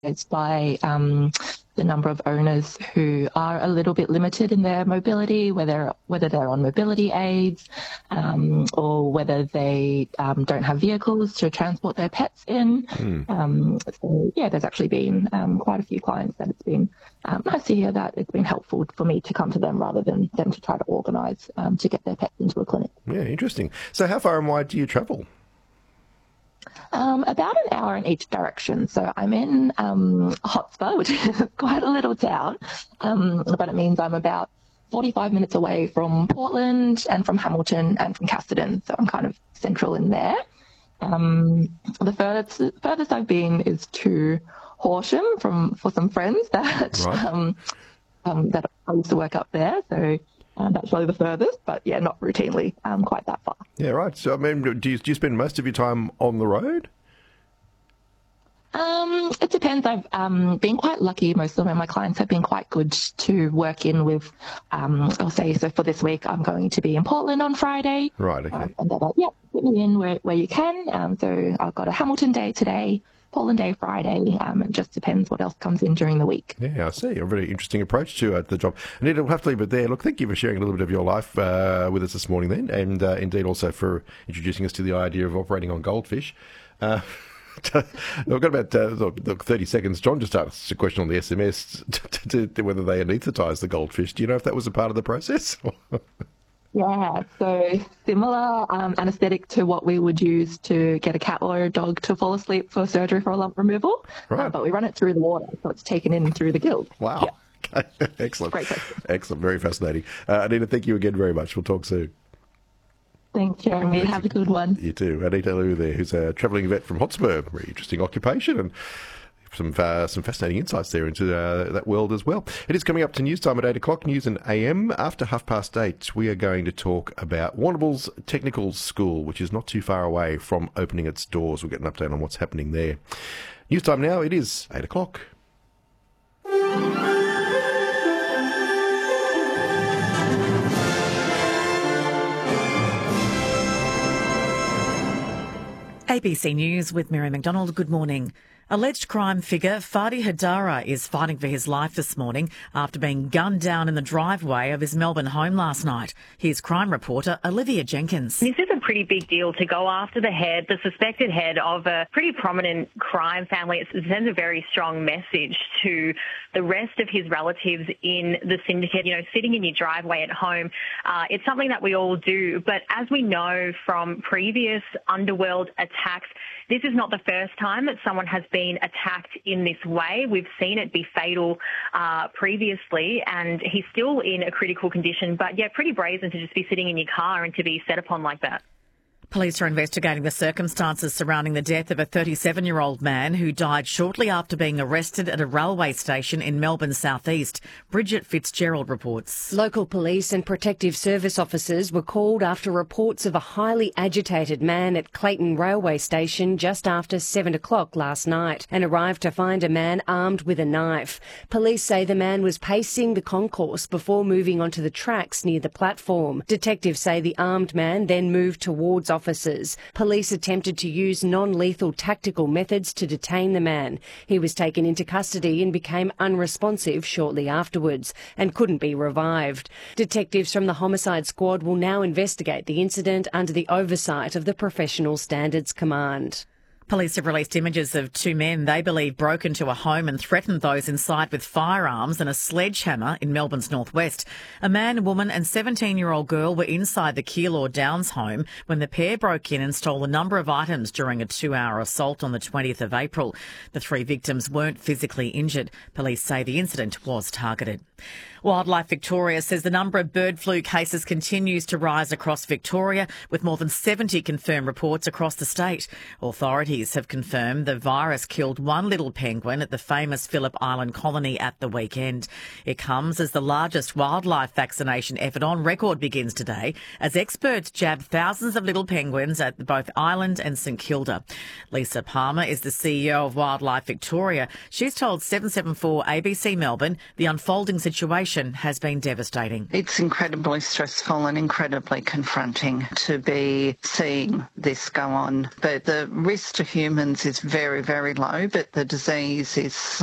by the number of owners who are a little bit limited in their mobility, whether they're on mobility aids or whether they don't have vehicles to transport their pets in. So, yeah, there's actually been quite a few clients that it's been nice to hear that it's been helpful for me to come to them rather than them to try to organise to get their pets into a clinic. Yeah, interesting. So how far and wide do you travel? About an hour in each direction. So I'm in Hotspur, which is quite a little town, but it means I'm about 45 minutes away from Portland and from Hamilton and from Casterton. So I'm kind of central in there. The furthest I've been is to Horsham for some friends that that I used to work up there. So that's probably the furthest, but yeah, not routinely quite that far. Yeah, right. So, I mean, do you spend most of your time on the road? It depends. I've been quite lucky. Most of my clients have been quite good to work in with. I'll say, so for this week, I'm going to be in Portland on Friday. Right, okay. And they're like, yeah, put me in where you can. So I've got a Hamilton day today, Portland day Friday. It just depends what else comes in during the week. Yeah, I see. A very interesting approach to the job. Anita, we'll have to leave it there. Look, thank you for sharing a little bit of your life with us this morning then, and indeed also for introducing us to the idea of operating on goldfish. I've got about 30 seconds. John just asked a question on the SMS to whether they anaesthetise the goldfish. Do you know if that was a part of the process? Yeah, so similar anaesthetic to what we would use to get a cat or a dog to fall asleep for surgery for a lump removal. Right. But we run it through the water, so it's taken in through the gills. Wow. Yeah. Okay. Excellent. Great question. Excellent. Very fascinating. Anita, thank you again very much. We'll talk soon. Thanks, Jeremy. Have a good one. You too. Anita Liu there, who's a travelling vet from Hotspur. Very interesting occupation and some fascinating insights there into that world as well. It is coming up to news time at 8 o'clock, News and AM. After 8:30, we are going to talk about Warrnambool's Technical School, which is not too far away from opening its doors. We'll get an update on what's happening there. News time now, it is 8 o'clock. ABC News with Mary McDonald. Good morning. Alleged crime figure Fadi Hadara is fighting for his life this morning after being gunned down in the driveway of his Melbourne home last night. Here's crime reporter Olivia Jenkins. This is a pretty big deal to go after the suspected head of a pretty prominent crime family. It sends a very strong message to the rest of his relatives in the syndicate. You know, sitting in your driveway at home, it's something that we all do. But as we know from previous underworld attacks, this is not the first time that someone has been attacked in this way. We've seen it be fatal previously, and he's still in a critical condition. But yeah, pretty brazen to just be sitting in your car and to be set upon like that. Police are investigating the circumstances surrounding the death of a 37-year-old man who died shortly after being arrested at a railway station in Melbourne southeast. Bridget Fitzgerald reports. Local police and protective service officers were called after reports of a highly agitated man at Clayton railway station just after 7 o'clock last night and arrived to find a man armed with a knife. Police say the man was pacing the concourse before moving onto the tracks near the platform. Detectives say the armed man then moved towards officers. Police attempted to use non-lethal tactical methods to detain the man. He was taken into custody and became unresponsive shortly afterwards and couldn't be revived. Detectives from the homicide squad will now investigate the incident under the oversight of the Professional Standards Command. Police have released images of two men they believe broke into a home and threatened those inside with firearms and a sledgehammer in Melbourne's northwest. A man, woman and 17-year-old girl were inside the Keilor Downs home when the pair broke in and stole a number of items during a 2-hour assault on the 20th of April. The three victims weren't physically injured. Police say the incident was targeted. Wildlife Victoria says the number of bird flu cases continues to rise across Victoria, with more than 70 confirmed reports across the state. Authorities have confirmed the virus killed one little penguin at the famous Phillip Island colony at the weekend. It comes as the largest wildlife vaccination effort on record begins today, as experts jab thousands of little penguins at both Island and St Kilda. Lisa Palmer is the CEO of Wildlife Victoria. She's told 774 ABC Melbourne the unfolding situation has been devastating. It's incredibly stressful and incredibly confronting to be seeing this go on. But the risk to humans is very, very low, but the disease is